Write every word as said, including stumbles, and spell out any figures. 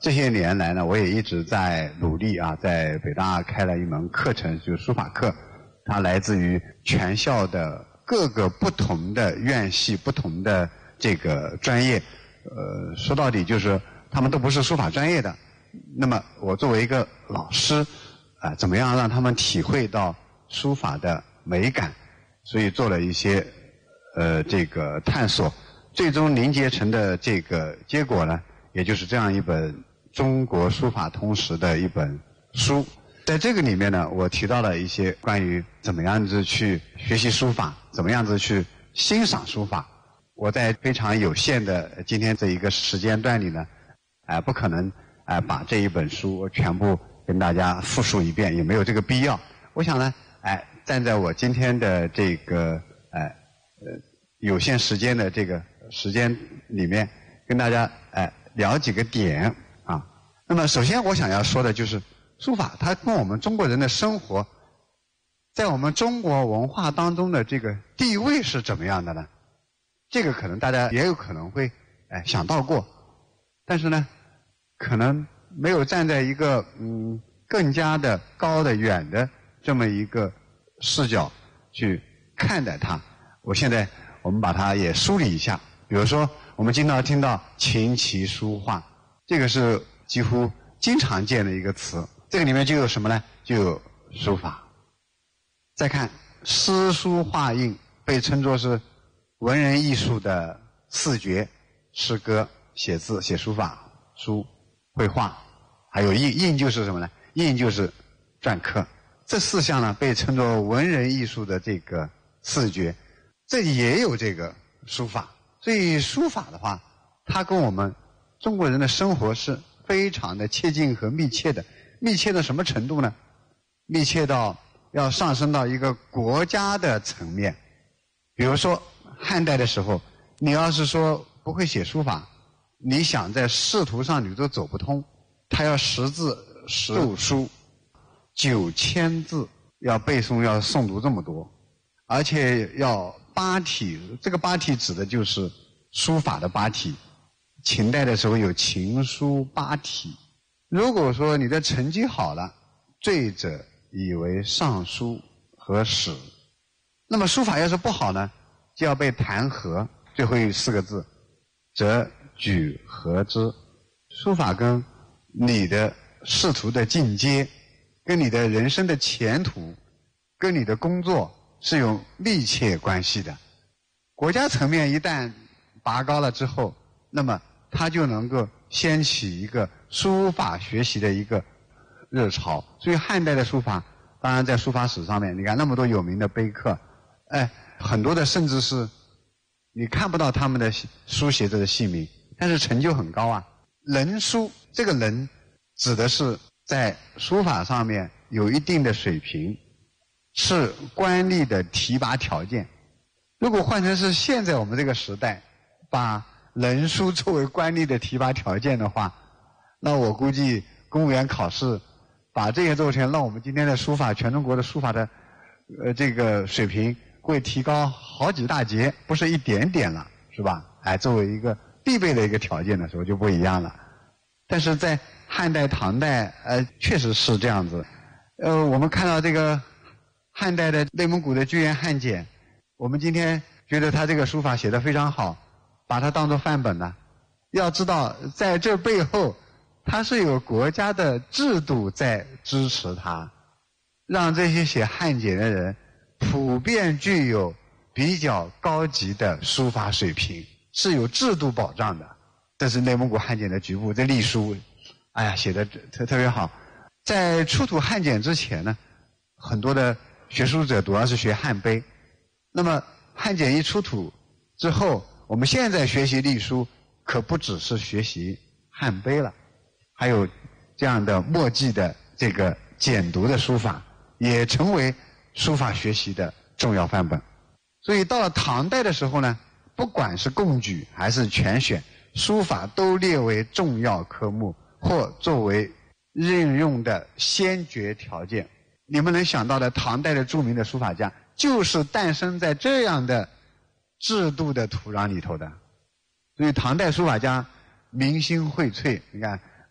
这些年来呢，我也一直在努力啊，在北大开了一门课程，就是书法课，它来自于全校的各个不同的院系、不同的这个专业。呃，说到底就是他们都不是书法专业的。那么我作为一个老师，啊、呃，怎么样让他们体会到书法的美感？所以做了一些呃这个探索，最终凝结成的这个结果呢，也就是这样一本中国书法通识的一本书。在这个里面呢，我提到了一些关于怎么样子去学习书法，怎么样子去欣赏书法。我在非常有限的今天这一个时间段里呢，啊、呃，不可能啊、呃、把这一本书全部跟大家复述一遍，也没有这个必要。我想呢，哎、呃，站在我今天的这个呃呃有限时间的这个时间里面，跟大家哎、呃、聊几个点啊。那么首先我想要说的就是书法，它跟我们中国人的生活，在我们中国文化当中的这个地位是怎么样的呢？这个可能大家也有可能会哎想到过，但是呢，可能没有站在一个嗯更加的高的远的这么一个视角去看待它。我现在我们把它也梳理一下，比如说我们经常听到琴棋书画，这个是几乎经常见的一个词，这个里面就有什么呢？就有书法。再看诗书画印，被称作是文人艺术的四绝：诗歌、写字、写书法、书、绘画，还有印。印就是什么呢？印就是篆刻。这四项呢，被称作文人艺术的这个四绝。这里也有这个书法。所以书法的话，它跟我们中国人的生活是非常的切近和密切的。密切到什么程度呢？密切到要上升到一个国家的层面。比如说汉代的时候，你要是说不会写书法，你想在仕途上你都走不通。他要识字识书，九千字要背诵，要诵读这么多，而且要八体。这个八体指的就是书法的八体。秦代的时候有秦书八体。如果说你的成绩好了，坠者以为尚书和史。那么书法要是不好呢，就要被弹劾。最后四个字，则举何之。书法跟你的仕途的进阶，跟你的人生的前途，跟你的工作是有密切关系的。国家层面一旦拔高了之后，那么它就能够掀起一个书法学习的一个热潮。所以汉代的书法，当然在书法史上面，你看那么多有名的碑刻，哎，很多的甚至是你看不到他们的书写者的姓名，但是成就很高啊。能书，这个能指的是在书法上面有一定的水平，是官吏的提拔条件。如果换成是现在我们这个时代，把能书作为官吏的提拔条件的话，那我估计公务员考试把这些做成，让我们今天的书法，全中国的书法的呃这个水平会提高好几大截，不是一点点了，是吧？哎，作为一个必备的一个条件的时候就不一样了。但是在汉代、唐代，呃，确实是这样子。呃，我们看到这个汉代的内蒙古的居延汉简，我们今天觉得他这个书法写得非常好，把它当作范本呢。要知道，在这背后，它是有国家的制度在支持它，让这些写汉简的人普遍具有比较高级的书法水平，是有制度保障的。这是内蒙古汉简的局部，这隶书，哎呀，写的特特别好。在出土汉简之前呢，很多的学书者主要是学汉碑。那么汉简一出土之后，我们现在学习隶书，可不只是学习汉碑了，还有这样的墨迹的这个简牍的书法，也成为书法学习的重要范本。所以到了唐代的时候呢，不管是贡举还是全选，书法都列为重要科目，或作为任用的先决条件。你们能想到的唐代的著名的书法家，就是诞生在这样的制度的土壤里头的。所以唐代书法家明星荟萃，你看